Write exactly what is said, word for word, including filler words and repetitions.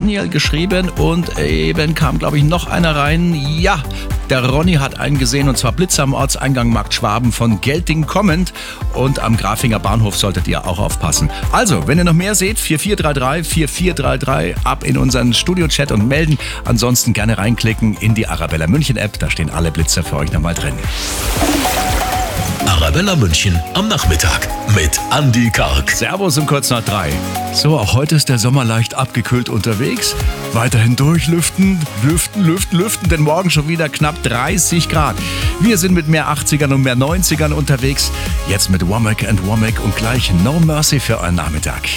Daniel geschrieben und eben kam, glaube ich, noch einer rein. Ja, der Ronny hat einen gesehen und zwar Blitzer am Ortseingang Markt Schwaben von Gelting kommend und am Grafinger Bahnhof solltet ihr auch aufpassen. Also, wenn ihr noch mehr seht, vier vier drei drei, vier vier drei drei, ab in unseren Studio-Chat und melden. Ansonsten gerne reinklicken in die Arabella München App, da stehen alle Blitzer für euch nochmal drin. Arabella München am Nachmittag mit Andi Karg. Servus um kurz nach drei. So, auch heute ist der Sommer leicht abgekühlt unterwegs. Weiterhin durchlüften, lüften, lüften, lüften, denn morgen schon wieder knapp dreißig Grad. Wir sind mit mehr achtzigern und mehr neunzigern unterwegs. Jetzt mit Womack and Womack und gleich No Mercy für euren Nachmittag.